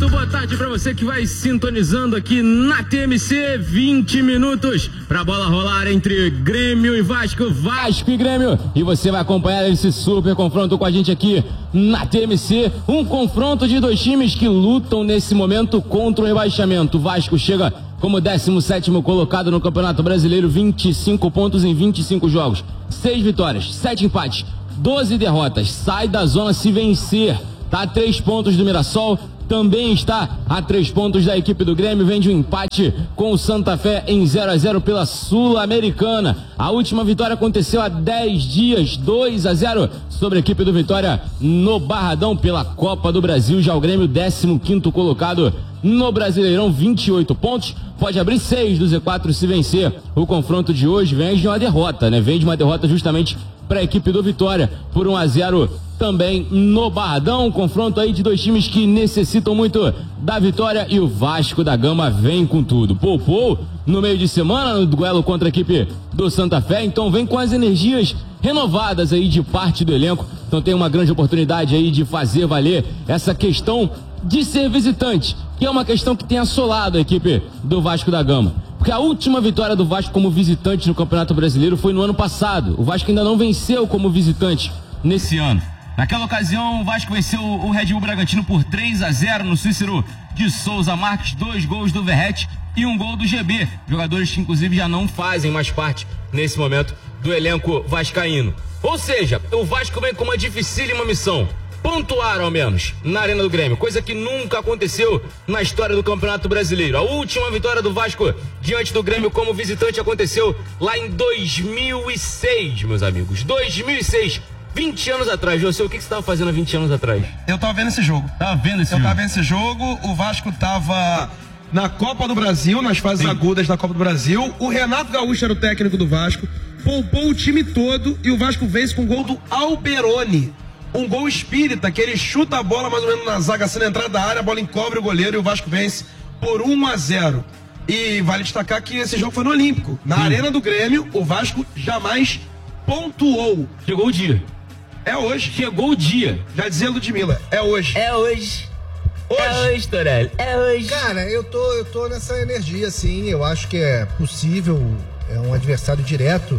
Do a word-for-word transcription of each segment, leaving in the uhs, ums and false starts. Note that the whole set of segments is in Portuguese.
Muito boa tarde pra você que vai sintonizando aqui na T M C. vinte minutos pra bola rolar entre Grêmio e Vasco, Vasco e Grêmio. E você vai acompanhar esse super confronto com a gente aqui na T M C. Um confronto de dois times que lutam nesse momento contra o rebaixamento. O Vasco chega como décimo sétimo colocado no Campeonato Brasileiro, vinte e cinco pontos em vinte e cinco jogos. seis vitórias, sete empates, doze derrotas. Sai da zona se vencer. Tá a três pontos do Mirassol, também está a três pontos da equipe do Grêmio, vem de um empate com o Santa Fé em zero a zero pela Sul-Americana. A última vitória aconteceu há dez dias, dois a zero sobre a equipe do Vitória no Barradão pela Copa do Brasil. Já o Grêmio, décimo quinto colocado no Brasileirão, vinte e oito pontos, pode abrir seis do Z quatro se vencer. O confronto de hoje vem de uma derrota, né? Vem de uma derrota justamente para a equipe do Vitória por um a zero também no Barradão. Um confronto aí de dois times que necessitam muito da vitória e o Vasco da Gama vem com tudo. Poupou no meio de semana no duelo contra a equipe do Santa Fé, então vem com as energias renovadas aí de parte do elenco. Então tem uma grande oportunidade aí de fazer valer essa questão de ser visitante, que é uma questão que tem assolado a equipe do Vasco da Gama. Porque a última vitória do Vasco como visitante no Campeonato Brasileiro foi no ano passado. O Vasco ainda não venceu como visitante nesse ano. Naquela ocasião, o Vasco venceu o Red Bull Bragantino por três a zero no Cícero de Souza Marques, dois gols do Verratti e um gol do G B. Jogadores que inclusive já não fazem mais parte nesse momento do elenco vascaíno. Ou seja, o Vasco vem com uma dificílima missão: pontuar ao menos na Arena do Grêmio, coisa que nunca aconteceu na história do Campeonato Brasileiro. A última vitória do Vasco diante do Grêmio como visitante aconteceu lá em dois mil e seis, meus amigos. dois mil e seis, vinte anos atrás. José, o que você estava fazendo há vinte anos atrás? Eu estava vendo esse jogo. Tava vendo esse Eu jogo? tava vendo esse jogo, o Vasco tava na Copa do Brasil, nas fases Sim. agudas da Copa do Brasil. O Renato Gaúcho era o técnico do Vasco, poupou o time todo e o Vasco vence com o gol do Alberoni. Um gol espírita, que ele chuta a bola mais ou menos na zaga, assim, na entrada da área, a bola encobre o goleiro e o Vasco vence por um a zero. E vale destacar que esse jogo foi no Olímpico. Na Sim. Arena do Grêmio, o Vasco jamais pontuou. Chegou o dia. É hoje. Chegou o dia. Já dizia Ludmilla, é hoje. É hoje. Hoje. É hoje, Torelli. É hoje. Cara, eu tô, eu tô nessa energia, sim. Eu acho que é possível. É um adversário direto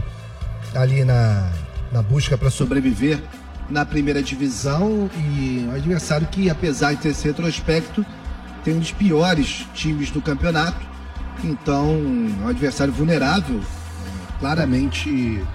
ali na, na busca para sobreviver na primeira divisão, e um adversário que, apesar de ter esse retrospecto, tem um dos piores times do campeonato. Então é um adversário vulnerável, é, claramente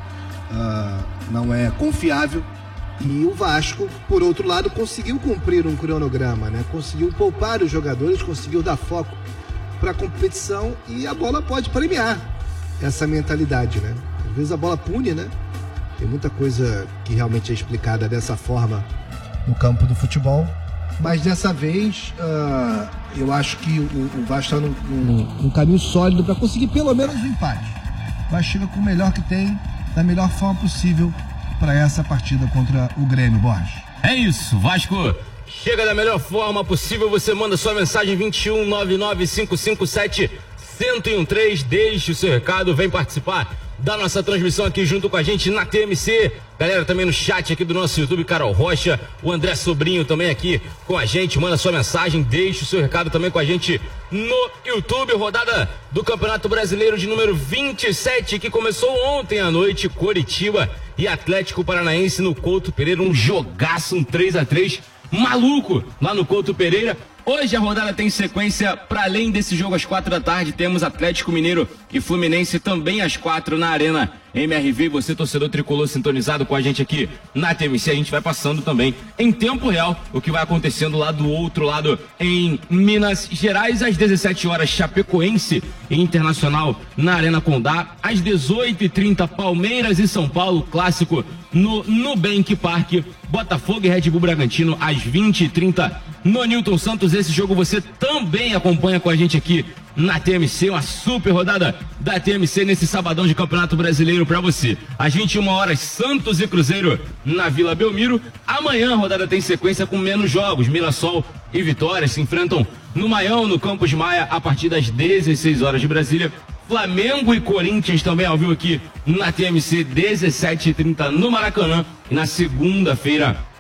uh, não é confiável. E o Vasco, por outro lado, conseguiu cumprir um cronograma, né? Conseguiu poupar os jogadores, conseguiu dar foco para a competição, e a bola pode premiar essa mentalidade, né? Às vezes a bola pune, né? Tem muita coisa que realmente é explicada dessa forma no campo do futebol. Mas dessa vez, uh, eu acho que o, o Vasco está num, num, num caminho sólido para conseguir pelo menos um empate. O Vasco chega com o melhor que tem, da melhor forma possível para essa partida contra o Grêmio, Borges. É isso, Vasco chega da melhor forma possível. Você manda sua mensagem vinte e um, nove nove cinco cinco sete, um zero um três, deixe o seu recado, vem participar da nossa transmissão aqui junto com a gente na T M C. Galera também no chat aqui do nosso YouTube, Carol Rocha, o André Sobrinho também aqui com a gente. Manda sua mensagem, deixe o seu recado também com a gente no YouTube. Rodada do Campeonato Brasileiro de número vinte e sete, que começou ontem à noite. Coritiba e Atlético Paranaense no Couto Pereira, um jogaço, um três a três maluco lá no Couto Pereira. Hoje a rodada tem sequência. Para além desse jogo às quatro da tarde, temos Atlético Mineiro e Fluminense também às quatro na Arena M R V. Você, torcedor tricolor, sintonizado com a gente aqui na T M C, a gente vai passando também em tempo real o que vai acontecendo lá do outro lado em Minas Gerais. Às dezessete horas, Chapecoense e Internacional na Arena Condá. Às dezoito e trinta, Palmeiras e São Paulo, clássico no Nubank Park. Botafogo e Red Bull Bragantino às vinte e trinta no Newton Santos. Esse jogo você também acompanha com a gente aqui na T M C, uma super rodada da T M C nesse sabadão de Campeonato Brasileiro pra você. Às vinte e uma horas, Santos e Cruzeiro na Vila Belmiro. Amanhã a rodada tem sequência com menos jogos. Mirassol e Vitória se enfrentam no Maião, no Campos Maia, a partir das dezesseis horas de Brasília. Flamengo e Corinthians também ao vivo aqui na T M C, dezessete e trinta no Maracanã. E na segunda-feira,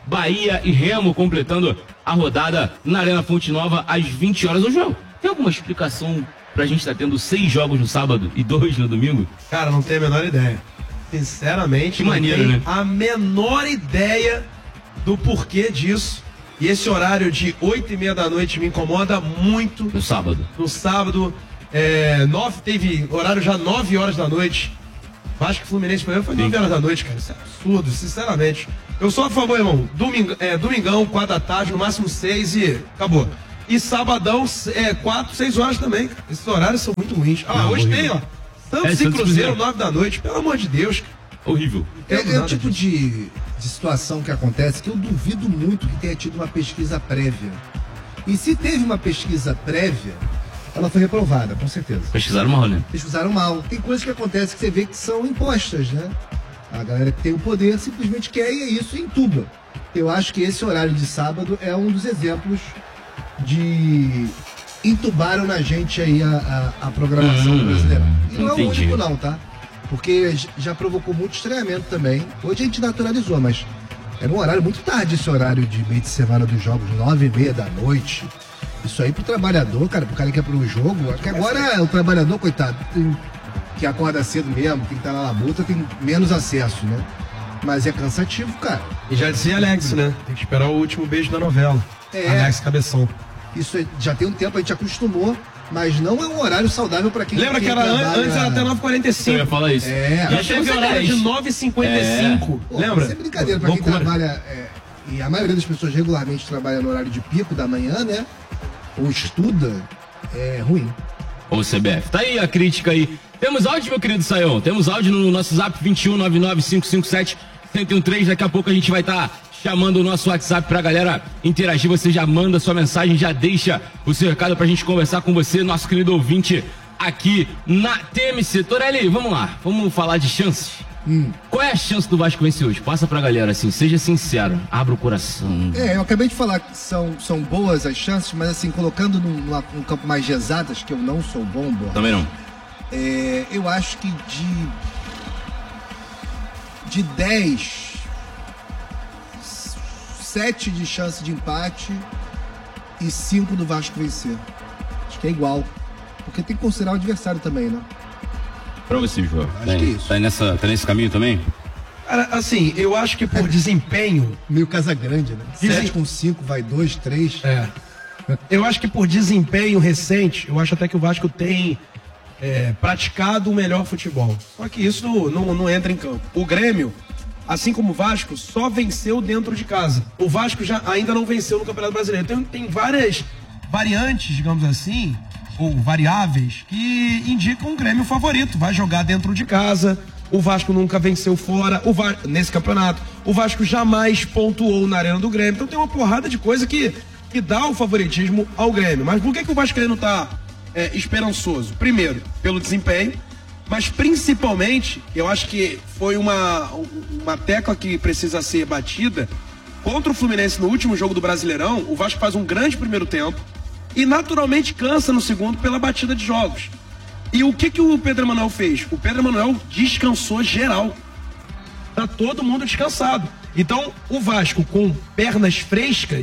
Bahia e Remo completando a rodada na Arena Fonte Nova às vinte horas. Ô, João, tem alguma explicação pra gente estar tá tendo seis jogos no sábado e dois no domingo? Cara, não tenho a menor ideia. Sinceramente, que não maneiro, tenho né? a menor ideia do porquê disso. E esse horário de oito e meia da noite me incomoda muito. No sábado. No sábado, é, nove, teve horário já nove horas da noite. Vasco e Fluminense pra mim foi nove horas da noite, cara. Isso é absurdo, sinceramente. Eu sou a favor, irmão. Domingo, é, domingão, quatro da tarde, no máximo seis e acabou. E sabadão, é, quatro, seis horas também, cara. Esses horários são muito ruins. Ah, Não, hoje horrível. tem, ó. Santos É, e Santos Cruzeiro, Cruzeiro. nove da noite. Pelo amor de Deus, cara. Horrível. É, é o nada tipo disso. de, de situação que acontece que eu duvido muito que tenha tido uma pesquisa prévia. E se teve uma pesquisa prévia, ela foi reprovada, com certeza. Pesquisaram mal, né? Eles usaram mal. Tem coisas que acontecem que você vê que são impostas, né? A galera que tem o poder simplesmente quer e é isso, e entuba. Eu acho que esse horário de sábado é um dos exemplos de entubaram na gente aí a, a, a programação Hum, do Brasileirão. E não é o entendi. único não, tá? Porque j- já provocou muito estranhamento também. Hoje a gente naturalizou, mas era um horário muito tarde, esse horário de meio de semana dos jogos, nove e meia da noite. Isso aí pro trabalhador, cara, pro cara que é pro jogo, que agora o trabalhador, coitado, tem- que acorda cedo mesmo, tem que estar na labuta, tem menos acesso, né? Mas é cansativo, cara. E já dizia Alex, né? Tem que esperar o último beijo da novela. É. Alex Cabeção. Isso é- já tem um tempo, a gente acostumou, mas não é um horário saudável pra quem Lembra quem que era an- trabalha- antes era até nove e quarenta e Eu cinco. ia falar isso. É. Já teve horário de nove e cinquenta e cinco. Pô, Lembra? Isso é brincadeira pra quem Loucura. trabalha. é, e a maioria das pessoas regularmente trabalha no horário de pico da manhã, né? Ou estuda, é ruim. Ou C B F. Tá aí a crítica aí. Temos áudio, meu querido Saião? Temos áudio no nosso zap vinte e um nove nove cinco cinco sete um zero um três. Daqui a pouco a gente vai estar chamando o nosso WhatsApp pra galera interagir. Você já manda sua mensagem, já deixa o seu recado pra gente conversar com você, nosso querido ouvinte aqui na T M C. Torelli, vamos lá. Vamos falar de chances. Hum. Qual é a chance do Vasco vencer hoje? Passa pra galera assim, seja sincero, abra o coração. É, eu acabei de falar que são, são boas as chances, mas assim, colocando num, numa- num campo mais de exatas, que eu não sou bom, Borja, Também não. é, eu acho que de. De dez, sete de chance de empate e cinco do Vasco vencer. Acho que é igual. Porque tem que considerar o adversário também, né? Pra você, João. Acho Tá, que é isso. tá, nessa, tá nesse caminho também? Cara, assim, eu acho que por desempenho. Meio Casagrande, né? Dizem- sete com cinco, vai dois, três. É. Eu acho que por desempenho recente, eu acho até que o Vasco tem é, praticado o melhor futebol. Só que isso não, não, não entra em campo. O Grêmio, assim como o Vasco, só venceu dentro de casa. O Vasco já ainda não venceu no Campeonato Brasileiro. Então tem várias variantes, digamos assim, ou variáveis, que indicam o Grêmio favorito. Vai jogar dentro de casa. O Vasco nunca venceu fora o Va- nesse campeonato. O Vasco jamais pontuou na Arena do Grêmio. Então tem uma porrada de coisa que, que dá o favoritismo ao Grêmio. Mas por que, que o Vascaíno tá é, esperançoso? Primeiro, pelo desempenho, mas principalmente, eu acho que foi uma, uma tecla que precisa ser batida. Contra o Fluminense no último jogo do Brasileirão, o Vasco faz um grande primeiro tempo e naturalmente cansa no segundo pela batida de jogos. E o que, que o Pedro Emanuel fez? O Pedro Emanuel descansou geral. Tá todo mundo descansado. Então, o Vasco com pernas frescas,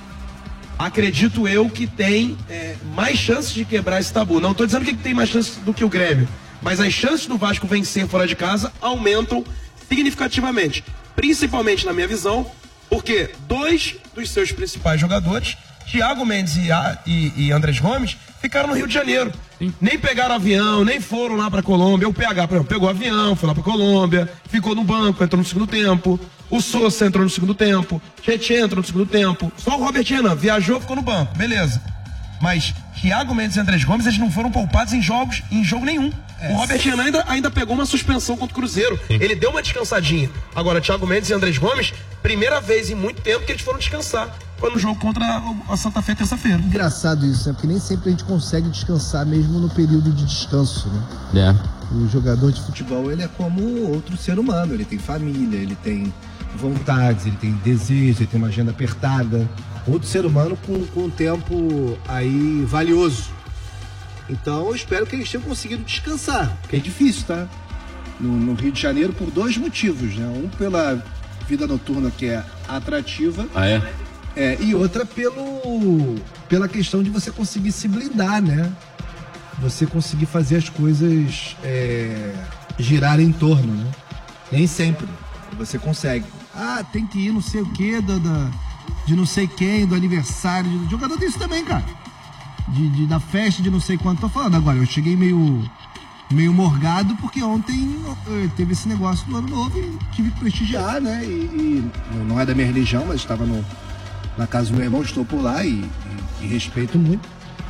acredito eu que tem é, mais chances de quebrar esse tabu. Não estou dizendo que tem mais chances do que o Grêmio, mas as chances do Vasco vencer fora de casa aumentam significativamente. Principalmente na minha visão, porque dois dos seus principais jogadores, Thiago Mendes e, a, e, e Andrés Gomes, ficaram no Rio de Janeiro. Sim. Nem pegaram avião, nem foram lá pra Colômbia. O P H, por exemplo, pegou avião, foi lá pra Colômbia, ficou no banco, entrou no segundo tempo. O Sousa entrou no segundo tempo. Tietchan entrou no segundo tempo. Só o Robert Renan viajou, ficou no banco. Beleza. Mas Thiago Mendes e Andrés Gomes, eles não foram poupados em jogos, em jogo nenhum. É. O Robert Renan ainda, ainda pegou uma suspensão contra o Cruzeiro. Sim. Ele deu uma descansadinha. Agora, Thiago Mendes e Andrés Gomes, primeira vez em muito tempo que eles foram descansar. Foi no jogo contra a Santa Fé terça-feira. Engraçado isso, né? Porque nem sempre a gente consegue descansar mesmo no período de descanso, né? É. O jogador de futebol, ele é como outro ser humano. Ele tem família, ele tem vontades, ele tem desejos, ele tem uma agenda apertada. Outro ser humano com, com um tempo aí valioso. Então eu espero que eles tenham conseguido descansar, porque é difícil, tá? No, no Rio de Janeiro por dois motivos, né? Um pela vida noturna que é atrativa. Ah, é? É, e outra pelo, pela questão de você conseguir se blindar, né? Você conseguir fazer as coisas é, girarem em torno, né? Nem sempre você consegue. Ah, tem que ir não sei o que, da, da, de não sei quem, do aniversário. De... O jogador tem isso também, cara. De, de, da festa de não sei quanto. Tô falando agora, eu cheguei meio, meio morgado porque ontem teve esse negócio do ano novo e tive que prestigiar, né? E, e não é da minha religião, mas estava no, na casa do meu irmão, estou por lá e, e, e respeito muito.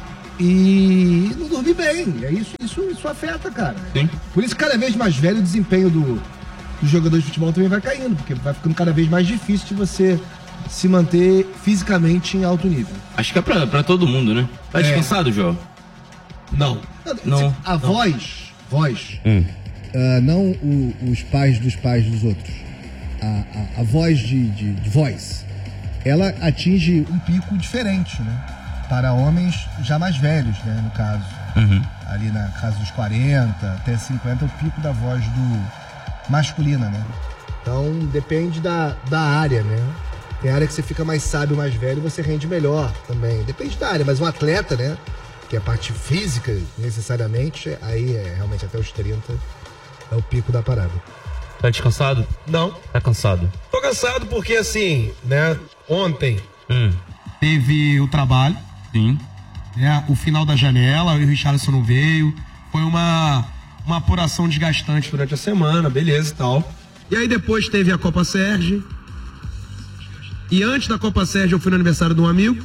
E não dormi bem. É isso, isso, isso afeta, cara. Sim. Por isso, cada vez mais velho, o desempenho do, do jogador de futebol também vai caindo, porque vai ficando cada vez mais difícil de você se manter fisicamente em alto nível. Acho que é pra, pra todo mundo, né? Tá É. descansado, João? Não. Não. A não. voz, voz, Hum. ah, não o- os pais dos pais dos outros, a, a, a voz de, de, de voz, ela atinge um pico diferente, né? Para homens já mais velhos, né? No caso, Uhum. ali na casa dos quarenta até cinquenta, é o pico da voz do masculina, né? Então depende da, da área, né? Tem área que você fica mais sábio, mais velho, e você rende melhor também. Depende da área, mas um atleta, né? Que é a parte física, necessariamente, aí é realmente até os trinta é o pico da parada. Tá descansado? Não. Tá cansado. Tô cansado porque, assim, né? Ontem Hum. teve o trabalho, Sim. né? O final da janela, o Richarlison não veio. Foi uma, uma apuração desgastante durante a semana, beleza e tal. E aí depois teve a Copa Sérgio. E antes da Copa Sérgio eu fui no aniversário de um amigo.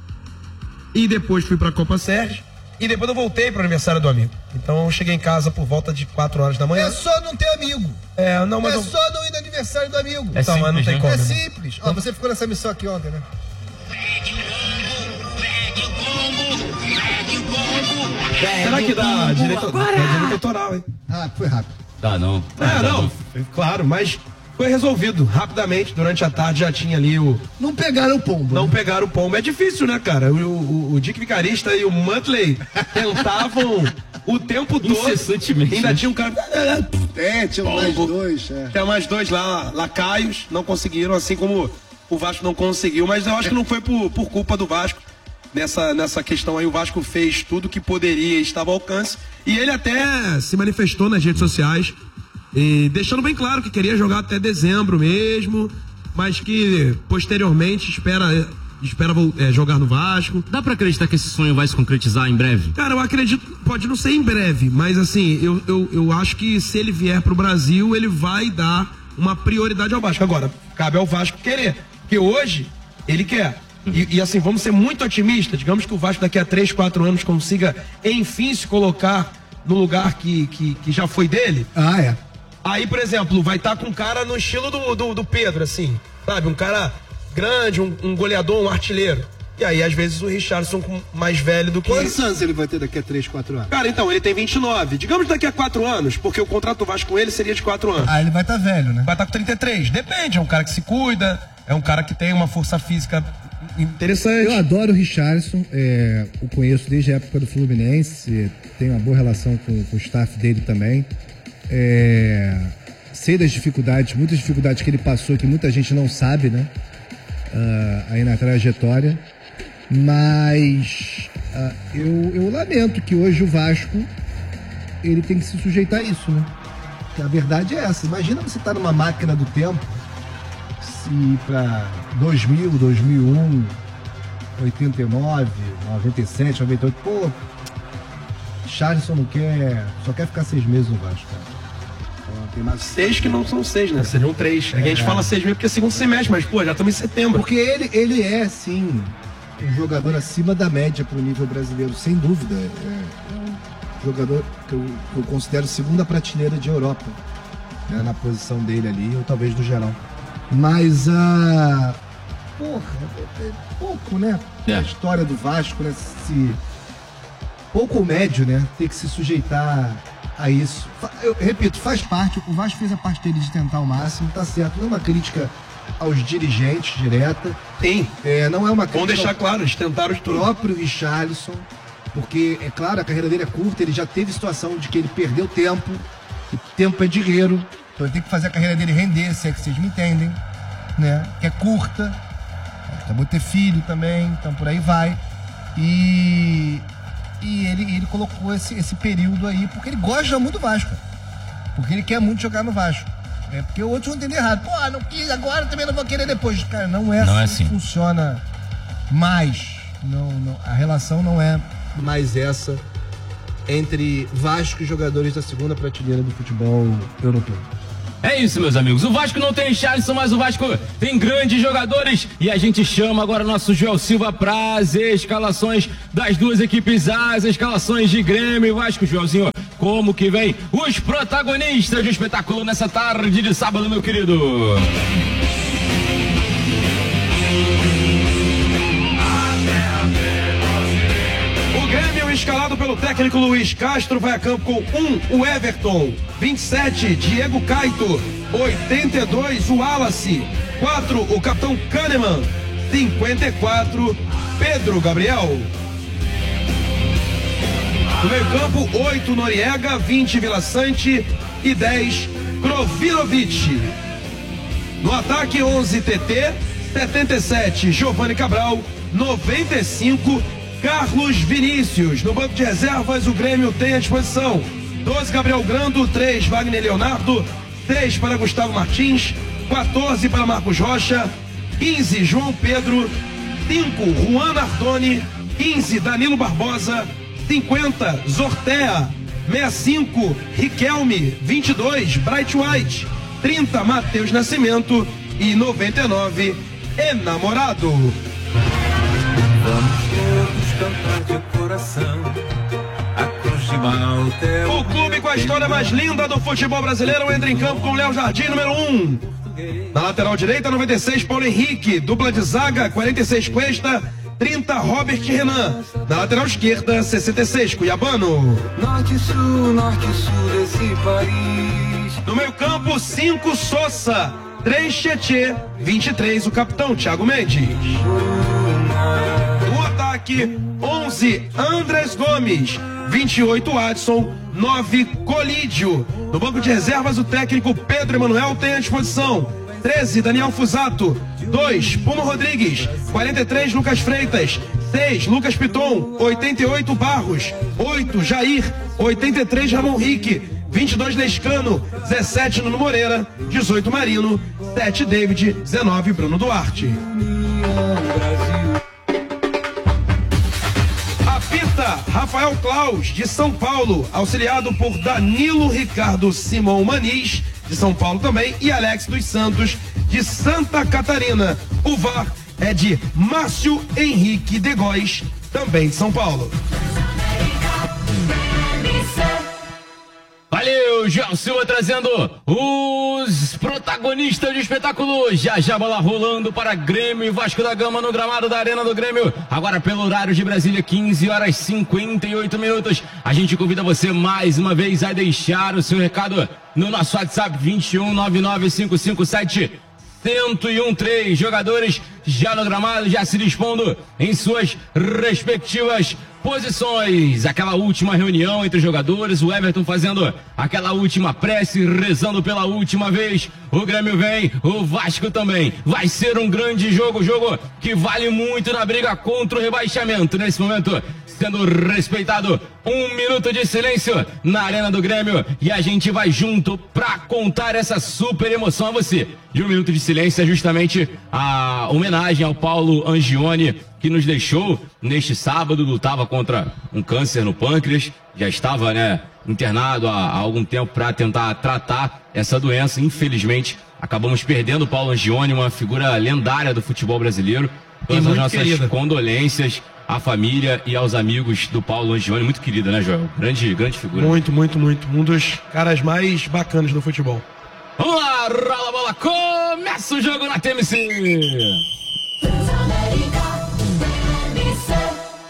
E depois fui pra Copa Sérgio. E depois eu voltei pro aniversário do amigo. Então eu cheguei em casa por volta de quatro horas da manhã. É só não ter amigo. É, não, mas é eu... só não ir no aniversário do amigo. É Então, mas não simples, tem né? como. É né? simples. Ó, você ficou nessa missão aqui ontem, né? Será que dá direito, dá direito autoral, hein? Ah, foi rápido. Tá, não. É, Tá não, bom. claro, mas foi resolvido rapidamente. Durante a tarde já tinha ali o... Não pegaram o pombo. Não né? pegaram o pombo. É difícil, né, cara? O, o, o Dick Vicarista e o Muttley tentavam o tempo todo. Incessantemente, Ainda né? tinha um cara... É, tinha mais dois. É. Tinha mais dois lá, lacaios, não conseguiram, assim como o Vasco não conseguiu. Mas eu acho que não foi por, por culpa do Vasco. Nessa, nessa questão aí, o Vasco fez tudo que poderia e estava ao alcance. E ele até se manifestou nas redes sociais, e deixando bem claro que queria jogar até dezembro mesmo, mas que posteriormente espera, espera é, jogar no Vasco. Dá pra acreditar que esse sonho vai se concretizar em breve? Cara, eu acredito, pode não ser em breve, mas assim, eu, eu, eu acho que se ele vier pro Brasil, ele vai dar uma prioridade ao Vasco. Agora, cabe ao Vasco querer, porque hoje ele quer. E, e assim, vamos ser muito otimistas, digamos que o Vasco daqui a três, quatro anos consiga, enfim, se colocar no lugar que, que, que já foi dele. Ah, é. Aí, por exemplo, vai estar com um cara no estilo do, do, do Pedro, assim, sabe? Um cara grande, um, um goleador, um artilheiro. E aí, às vezes, o Richarlison com- mais velho do que... Quantos anos ele vai ter daqui a três, quatro anos? Cara, então, ele tem vinte e nove. Digamos daqui a quatro anos, porque o contrato do Vasco com ele seria de quatro anos. Ah, ele vai estar velho, né? Vai estar com trinta e três. Depende, é um cara que se cuida, é um cara que tem uma força física interessante. Eu adoro o Richarlison, é, o conheço desde a época do Fluminense, tenho uma boa relação com, com o staff dele também. É, sei das dificuldades, muitas dificuldades que ele passou, que muita gente não sabe, né? Ah, aí na trajetória. Mas ah, eu, eu lamento que hoje o Vasco ele tem que se sujeitar a isso, né? Que a verdade é essa. Imagina você estar numa máquina do tempo, se para dois mil, dois mil e um, oitenta e nove, noventa e sete, noventa e oito, pô, Charleston não quer, só quer ficar seis meses no Vasco, cara. Então, tem mais... Seis que não são seis, né? Seriam três. A gente fala seis meses porque é segundo semestre, mas, pô, já estamos em setembro. Porque ele, ele é, sim, um jogador acima da média para o nível brasileiro, sem dúvida. É, é um jogador que eu, que eu considero segunda prateleira de Europa, né, na posição dele ali, ou talvez do geral. Mas a. Porra, é, é pouco, né? É. A história do Vasco, né? Se, pouco médio, né? Ter que se sujeitar a isso. Fa- Eu repito, faz parte. O Vasco fez a parte dele de tentar o máximo, tá certo. Não é uma crítica aos dirigentes direta. Tem. É, não é uma Vamos crítica deixar ao claro, eles tentaram de tudo. próprio Richarlison, porque, é claro, a carreira dele é curta, ele já teve situação de que ele perdeu tempo, e tempo é dinheiro, então ele tem que fazer a carreira dele render, se é que vocês me entendem. né? Que é curta. Acabou de ter filho também, então por aí vai. E, e ele, ele colocou esse, esse período aí porque ele gosta muito do Vasco. Porque ele quer muito jogar no Vasco. É porque outros vão entender errado. Pô, não quis agora, também não vou querer depois. Cara, não é, não assim, é assim que funciona mais. Não, não, a relação não é mais essa entre Vasco e jogadores da segunda prateleira do futebol europeu. É isso, meus amigos. O Vasco não tem Charleston, mas o Vasco tem grandes jogadores. E a gente chama agora o nosso Joel Silva para as escalações das duas equipes, as escalações de Grêmio e Vasco. Joelzinho, como que vem os protagonistas do espetáculo nessa tarde de sábado, meu querido? O Grêmio, escalado pelo técnico Luiz Castro, vai a campo com um, o Everton, vinte e sete, Diego Caito, oitenta e dois, o Wallace, quatro, o capitão Kahneman, cinquenta e quatro, Pedro Gabriel. No meio campo, oito, Noriega, vinte, Vila Sante e dez, Krovirovic. No ataque, onze, T T, setenta e sete, Giovanni Cabral, noventa e cinco, Carlos Vinícius. No banco de reservas, o Grêmio tem à disposição doze, Gabriel Grando, três, Wagner Leonardo, seis para Gustavo Martins, quatorze para Marcos Rocha, quinze, João Pedro, cinco, Juan Nardoni, quinze, Danilo Barbosa, cinquenta, Zortea, sessenta e cinco, Riquelme, vinte e dois, Bright White, trinta, Matheus Nascimento e noventa e nove, Enamorado. Vamos todos cantar de coração a cruz de Malta. O clube com a história mais linda do futebol brasileiro entra em campo com Léo Jardim, número um. Na lateral direita, noventa e seis, Paulo Henrique. Dupla de zaga, quarenta e seis, Cuesta, trinta, Robert Renan. Na lateral esquerda, sessenta e seis, Cuiabano. Norte e sul, norte e sul desse país. No meio campo, cinco, Sosa, três, Tietê, vinte e três, o capitão Thiago Mendes. No ataque, onze, Andrés Gomes, vinte e oito, Adson, nove, Colídio. No banco de reservas, o técnico Pedro Emanuel tem à disposição treze, Daniel Fusato, dois, Puma Rodrigues, quarenta e três, Lucas Freitas, seis, Lucas Piton, oitenta e oito, Barros, oito, Jair, oitenta e três, Ramon Rique, vinte e dois, Lescano, dezessete, Nuno Moreira, dezoito, Marino, sete, David, dezenove, Bruno Duarte. Apita Rafael Claus, de São Paulo, auxiliado por Danilo Ricardo Simão Maniz, de São Paulo também, e Alex dos Santos, de Santa Catarina. O V A R é de Márcio Henrique de Góes, também de São Paulo. Valeu, Joel Silva trazendo os protagonistas do espetáculo. Já já bola rolando para Grêmio e Vasco da Gama no gramado da Arena do Grêmio. Agora pelo horário de Brasília, quinze horas e cinquenta e oito minutos. A gente convida você mais uma vez a deixar o seu recado no nosso WhatsApp vinte e um, nove nove cinco cinco sete, um zero um três. Jogadores já no gramado, já se dispondo em suas respectivas posições. Aquela última reunião entre os jogadores, o Everton fazendo aquela última prece, rezando pela última vez. O Grêmio vem, o Vasco também. Vai ser um grande jogo, jogo que vale muito na briga contra o rebaixamento. Nesse momento, sendo respeitado um minuto de silêncio na Arena do Grêmio, e a gente vai junto pra contar essa super emoção a você. E um minuto de silêncio é justamente a homenagem ao Paulo Angione, que nos deixou neste sábado. Lutava contra um câncer no pâncreas, já estava, né, internado há, há algum tempo para tentar tratar essa doença. Infelizmente, acabamos perdendo o Paulo Angione, uma figura lendária do futebol brasileiro. Todas as nossas querida. condolências à família e aos amigos do Paulo Angione, muito querida, né, Joel? Grande, grande figura. Muito, muito, muito. Um dos caras mais bacanas do futebol. Vamos lá, rola a bola, começa o jogo na T M C. Grêmio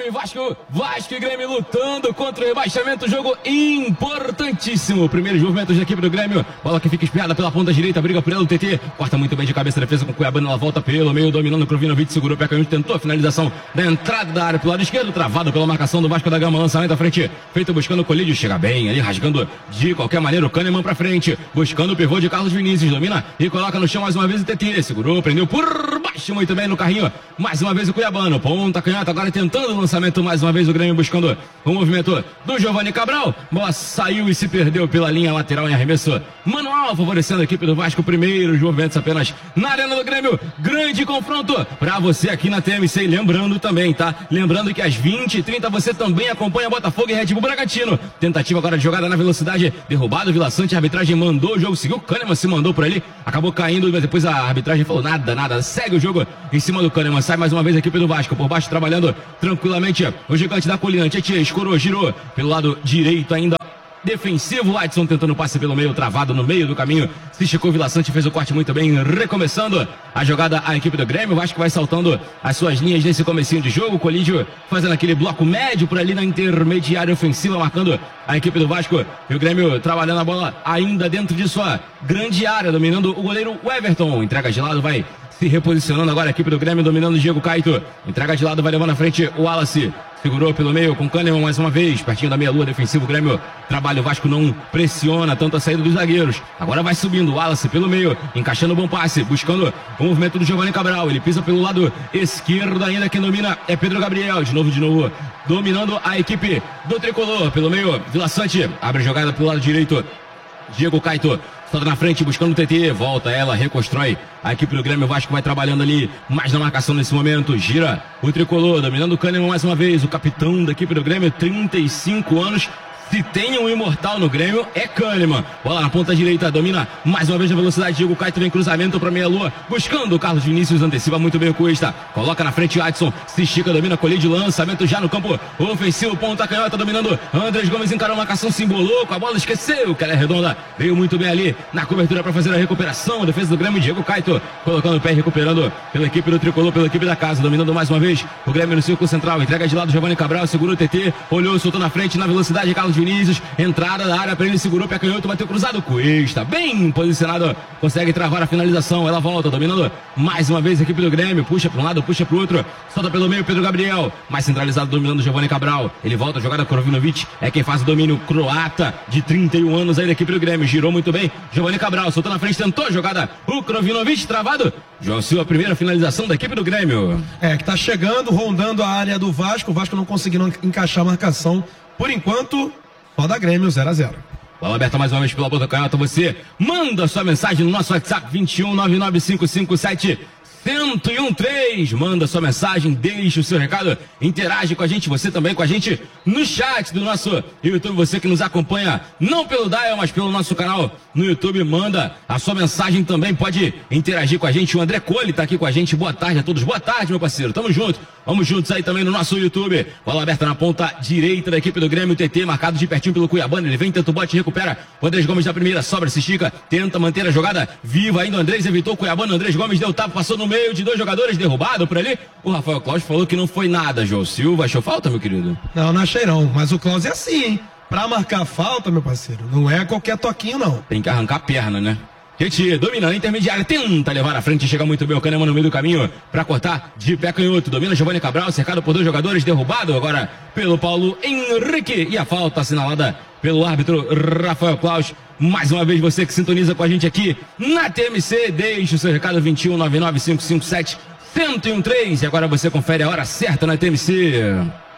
Grêmio e Vasco, Vasco e Grêmio lutando contra o rebaixamento, jogo importantíssimo. Primeiros movimentos da equipe do Grêmio, bola que fica espiada pela ponta direita, briga por ela o T T, corta muito bem de cabeça a defesa com o Cuiabano, ela volta pelo meio, dominando o Krovinovic, segurou o pé canhoto, tentou a finalização da entrada da área pelo lado esquerdo, travado pela marcação do Vasco da Gama, lançamento à frente, feito buscando o Colídio, chega bem ali, rasgando de qualquer maneira o Kahneman pra frente, buscando o pivô de Carlos Vinícius, domina e coloca no chão mais uma vez o T T, segurou, prendeu por baixo muito bem no carrinho, mais uma vez o Cuiabano, ponta canhota, agora tentando o lançamento, mais uma vez o Grêmio buscando o movimento do Giovanni Cabral, bola saiu e se perdeu pela linha lateral em arremesso manual, favorecendo a equipe do Vasco, primeiros movimentos apenas na arena do Grêmio, grande confronto pra você aqui na T M C, lembrando também, tá? Lembrando que às vinte e trinta você também acompanha Botafogo e Red Bull Bragantino, tentativa agora de jogada na velocidade, derrubado o Vila Sante, a arbitragem mandou o jogo, seguiu, o Kahneman se mandou por ali, acabou caindo, mas depois a arbitragem falou nada, nada, segue o jogo em cima do Kahneman, sai mais uma vez a equipe do Vasco, por baixo trabalhando tranquilamente, o gigante da colina, Tietê, escorou, girou, pelo lado direito ainda, defensivo, Adson tentando passe pelo meio, travado no meio do caminho, se esticou o Vila Sante, fez o corte muito bem, recomeçando a jogada a equipe do Grêmio, o Vasco vai saltando as suas linhas nesse comecinho de jogo, Colídio fazendo aquele bloco médio por ali na intermediária ofensiva, marcando a equipe do Vasco, e o Grêmio trabalhando a bola ainda dentro de sua grande área, dominando o goleiro Everton, entrega de lado, vai se reposicionando agora a equipe do Grêmio, dominando o Diego Caito, entrega de lado, vai levando na frente o Wallace, segurou pelo meio com Kahneman mais uma vez, pertinho da meia-lua, defensivo, o Grêmio trabalha, o Vasco não pressiona tanto a saída dos zagueiros, agora vai subindo o Wallace pelo meio, encaixando o bom passe, buscando o movimento do Giovanni Cabral, ele pisa pelo lado esquerdo ainda, quem domina é Pedro Gabriel, de novo, de novo, dominando a equipe do Tricolor, pelo meio, Vila Sante, abre a jogada pelo lado direito, Diego Caito, solta na frente, buscando o T T, volta ela, reconstrói a equipe do Grêmio, o Vasco vai trabalhando ali, mais na marcação nesse momento, gira o Tricolor, dominando o Kahneman mais uma vez, o capitão da equipe do Grêmio, trinta e cinco anos, se tem um imortal no Grêmio, é Kahneman, bola na ponta direita, domina mais uma vez na velocidade, Diego Caito vem cruzamento para meia-lua, buscando o Carlos Vinícius, antecipa muito bem o Cuesta, coloca na frente Adson, se estica, domina, Colídio, lançamento já no campo ofensivo, ponta canhota, dominando, Andrés Gomes encarou a marcação, se embolou com a bola, esqueceu, que ela é redonda, veio muito bem ali na cobertura para fazer a recuperação, a defesa do Grêmio, Diego Caito, colocando o pé e recuperando pela equipe do Tricolor, pela equipe da casa, dominando mais uma vez, o Grêmio no círculo central, entrega de lado, Giovanni Cabral, segura o T T, olhou, soltou na frente, na velocidade, Carlos Vinícius, entrada da área para ele, segurou, pé canhoto, bateu cruzado, Cuesta, bem posicionado, consegue travar a finalização, ela volta, dominando mais uma vez a equipe do Grêmio, puxa para um lado, puxa para o outro, solta pelo meio, Pedro Gabriel, mais centralizado, dominando Giovanni Cabral, ele volta a jogada, Krovinovic, é quem faz o domínio, croata, de trinta e um anos aí da equipe do Grêmio, girou muito bem, Giovanni Cabral, soltou na frente, tentou a jogada, o Krovinovic travado, João Silva, a primeira finalização da equipe do Grêmio. É, que tá chegando, rondando a área do Vasco, o Vasco não conseguindo encaixar a marcação, por enquanto, só da Grêmio, zero a zero. Bola aberta mais uma vez pela ponta canhota, você manda sua mensagem no nosso WhatsApp vinte e um, nove nove cinco cinco sete, um zero um três, manda sua mensagem, deixa o seu recado, interage com a gente, você também com a gente no chat do nosso YouTube, você que nos acompanha não pelo Dial, mas pelo nosso canal no YouTube, manda a sua mensagem também, pode interagir com a gente, o André Cole tá aqui com a gente, boa tarde a todos, boa tarde meu parceiro, tamo junto, vamos juntos aí também no nosso YouTube, bola aberta na ponta direita da equipe do Grêmio, T T marcado de pertinho pelo Cuiabano, ele vem, tenta o bote, recupera, o Andrés Gomes da primeira, sobra, se estica, tenta manter a jogada viva ainda, o Andrés evitou o Cuiabano, Andrés Gomes deu tapa, passou no meio de dois jogadores, derrubado por ali, o Rafael Claus falou que não foi nada, João Silva, achou falta, meu querido? Não, não achei não, mas o Claus é assim, hein? Pra marcar falta, meu parceiro, não é qualquer toquinho, não. Tem que arrancar a perna, né? Tietê, domina na intermediária, tenta levar à frente, chega muito bem o Kahneman no meio do caminho pra cortar de pé canhoto, domina Giovanni Cabral, cercado por dois jogadores, derrubado agora pelo Paulo Henrique, e a falta assinalada pelo árbitro Rafael Claus. Mais uma vez você que sintoniza com a gente aqui na T M C, deixe o seu recado vinte e um, nove nove cinco cinco sete, um zero um três, e agora você confere a hora certa na T M C.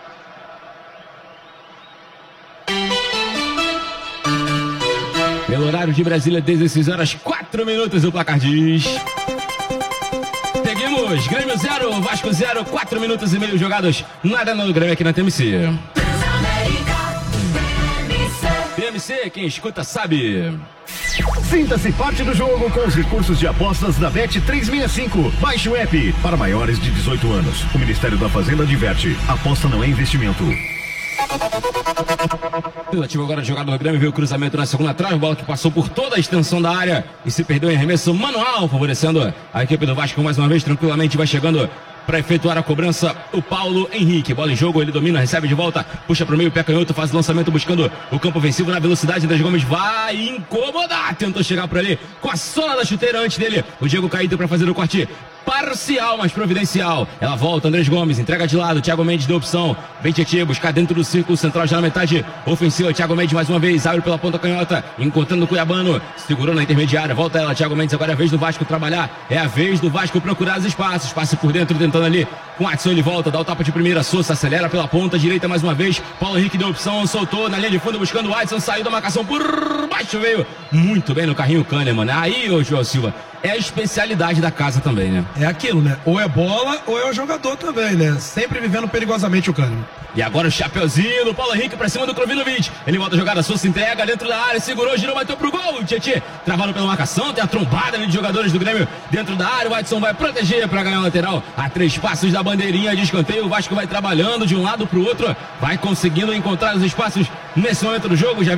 Pelo horário de Brasília, dezesseis horas, quatro minutos, o placar diz. Seguimos, Grêmio zero, Vasco zero, quatro minutos e meio jogados na Arena do Grêmio aqui na T M C. T M C, quem escuta sabe. Sinta-se parte do jogo com os recursos de apostas da Bet trezentos e sessenta e cinco. Baixe o app para maiores de dezoito anos. O Ministério da Fazenda adverte: aposta não é investimento. Tentativa agora de jogada do Grêmio, veio o cruzamento na segunda trave, bola que passou por toda a extensão da área e se perdeu em arremesso manual, favorecendo a equipe do Vasco mais uma vez, tranquilamente vai chegando para efetuar a cobrança o Paulo Henrique. Bola em jogo, ele domina, recebe de volta, puxa para o meio, pé canhoto, faz o lançamento buscando o campo ofensivo na velocidade. Andrés Gomes vai incomodar, tentou chegar por ali com a sola da chuteira antes dele. O Diego Caíto para fazer o corte parcial, mas providencial. Ela volta, Andrés Gomes, entrega de lado, Thiago Mendes deu opção. Vem Tietê, buscar dentro do círculo central, já na metade ofensiva. Thiago Mendes mais uma vez, abre pela ponta canhota, encontrando o Cuiabano, segurou na intermediária, volta ela, Thiago Mendes, agora é a vez do Vasco trabalhar, é a vez do Vasco procurar os espaços, passe por dentro, tentando ali, com Adson ele volta, dá o tapa de primeira, Sousa acelera pela ponta direita mais uma vez, Paulo Henrique deu opção, soltou na linha de fundo buscando o Adson, saiu da marcação por baixo, veio muito bem no carrinho Kahneman, né? Aí, ô João Silva, é a especialidade da casa também, né? É aquilo, né? Ou é bola ou é o jogador também, né? Sempre vivendo perigosamente o Kahneman. E agora o chapeuzinho do Paulo Henrique pra cima do Krovinovic. Ele volta a jogada, Sousa entrega dentro da área, segurou, girou, bateu pro gol. Tietê travado pela marcação, tem a trombada ali de jogadores do Grêmio dentro da área. O Adson vai proteger pra ganhar o lateral a três passos da bandeirinha de escanteio. O Vasco vai trabalhando de um lado pro outro, vai conseguindo encontrar os espaços nesse momento do jogo. Já